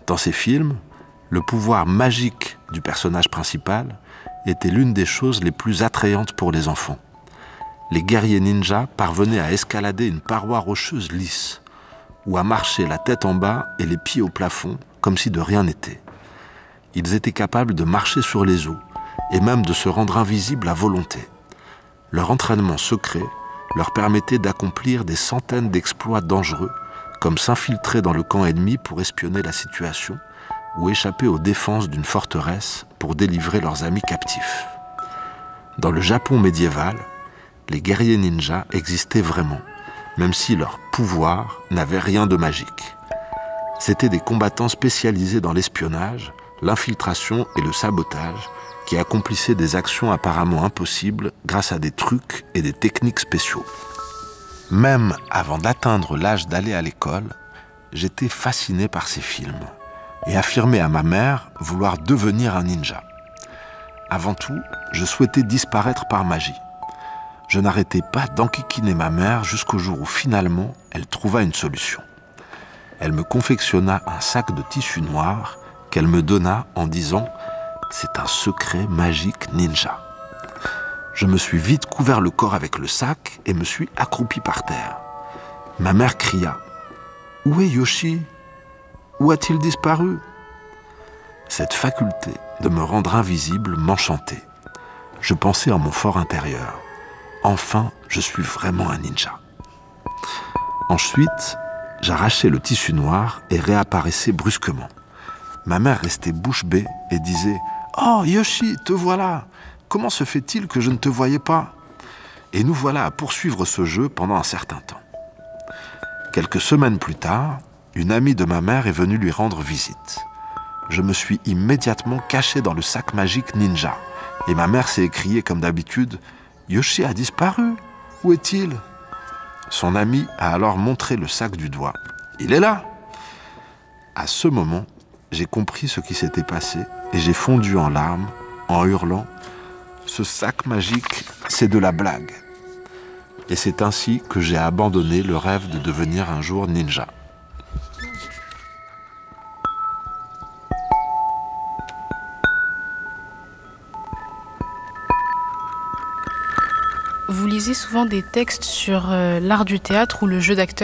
Dans ces films, le pouvoir magique du personnage principal était l'une des choses les plus attrayantes pour les enfants. Les guerriers ninjas parvenaient à escalader une paroi rocheuse lisse, ou à marcher la tête en bas et les pieds au plafond, comme si de rien n'était. Ils étaient capables de marcher sur les eaux, et même de se rendre invisibles à volonté. Leur entraînement secret leur permettait d'accomplir des centaines d'exploits dangereux, comme s'infiltrer dans le camp ennemi pour espionner la situation, ou échapper aux défenses d'une forteresse pour délivrer leurs amis captifs. Dans le Japon médiéval, les guerriers ninjas existaient vraiment, même si leur pouvoir n'avait rien de magique. C'étaient des combattants spécialisés dans l'espionnage, l'infiltration et le sabotage, qui accomplissaient des actions apparemment impossibles grâce à des trucs et des techniques spéciaux. Même avant d'atteindre l'âge d'aller à l'école, j'étais fasciné par ces films et affirmais à ma mère vouloir devenir un ninja. Avant tout, je souhaitais disparaître par magie. Je n'arrêtais pas d'enquiquiner ma mère jusqu'au jour où finalement elle trouva une solution. Elle me confectionna un sac de tissu noir qu'elle me donna en disant « C'est un secret magique ninja ». Je me suis vite couvert le corps avec le sac et me suis accroupi par terre. Ma mère cria « Où est Yoshi ? Où a-t-il disparu ?» Cette faculté de me rendre invisible m'enchantait. Je pensais en mon fort intérieur. Enfin, je suis vraiment un ninja. Ensuite, j'arrachais le tissu noir et réapparaissais brusquement. Ma mère restait bouche bée et disait « Oh, Yoshi, te voilà! Comment se fait-il que je ne te voyais pas ?» Et nous voilà à poursuivre ce jeu pendant un certain temps. Quelques semaines plus tard, une amie de ma mère est venue lui rendre visite. Je me suis immédiatement caché dans le sac magique ninja. Et ma mère s'est écriée comme d'habitude « Yoshi a disparu. Où est-il ?» Son amie a alors montré le sac du doigt. « Il est là !» À ce moment, j'ai compris ce qui s'était passé et j'ai fondu en larmes en hurlant « Ce sac magique, c'est de la blague !» Et c'est ainsi que j'ai abandonné le rêve de devenir un jour ninja. Vous lisez souvent des textes sur l'art du théâtre ou le jeu d'acteur ?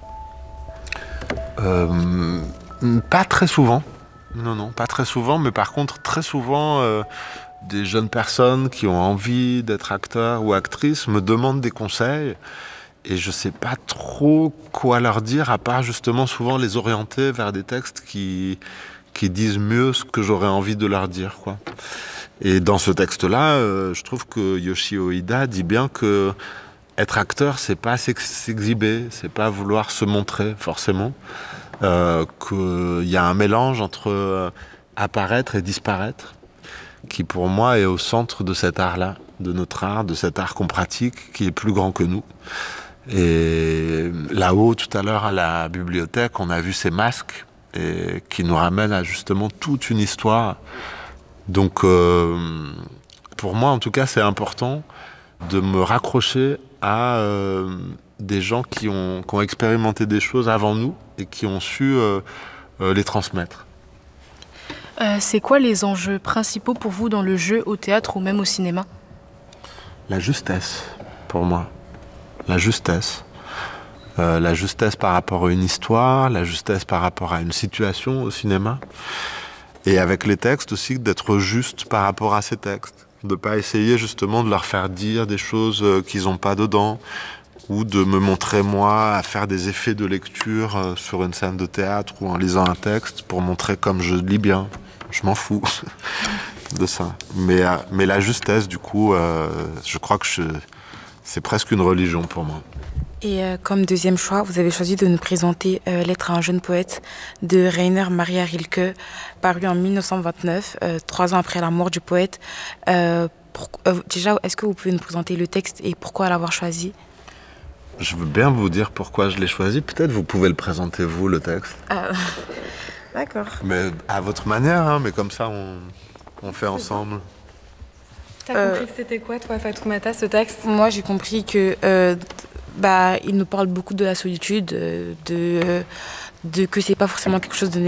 Pas très souvent. Non, pas très souvent, mais par contre, très souvent, des jeunes personnes qui ont envie d'être acteurs ou actrices me demandent des conseils et je sais pas trop quoi leur dire, à part justement souvent les orienter vers des textes qui disent mieux ce que j'aurais envie de leur dire, quoi. Et dans ce texte-là, je trouve que Yoshio Ida dit bien que être acteur, c'est pas s'exhiber, c'est pas vouloir se montrer forcément, qu'il y a un mélange entre apparaître et disparaître, qui pour moi est au centre de cet art-là, de notre art, de cet art qu'on pratique, qui est plus grand que nous. Et là-haut, tout à l'heure à la bibliothèque, on a vu ces masques et qui nous ramènent à justement toute une histoire. Donc, pour moi, en tout cas, c'est important de me raccrocher à des gens qui ont expérimenté des choses avant nous et qui ont su les transmettre. C'est quoi les enjeux principaux pour vous dans le jeu, au théâtre ou même au cinéma ? La justesse, pour moi. La justesse. La justesse par rapport à une histoire, la justesse par rapport à une situation au cinéma. Et avec les textes aussi, d'être juste par rapport à ces textes. De ne pas essayer justement de leur faire dire des choses qu'ils n'ont pas dedans, ou de me montrer moi à faire des effets de lecture sur une scène de théâtre ou en lisant un texte pour montrer comme je lis bien. Je m'en fous de ça. Mais la justesse, du coup, je crois que c'est presque une religion pour moi. Et comme deuxième choix, vous avez choisi de nous présenter Lettre à un jeune poète de Rainer Maria Rilke, paru en 1929, 3 ans après la mort du poète. Déjà, est-ce que vous pouvez nous présenter le texte et pourquoi l'avoir choisi ? Je veux bien vous dire pourquoi je l'ai choisi. Peut-être vous pouvez le présenter, vous, le texte. D'accord. Mais à votre manière, hein, mais comme ça, on fait ensemble. T'as compris que c'était quoi, toi, Fatoumata, ce texte ? Moi, j'ai compris que il nous parle beaucoup de la solitude, que c'est pas forcément quelque chose de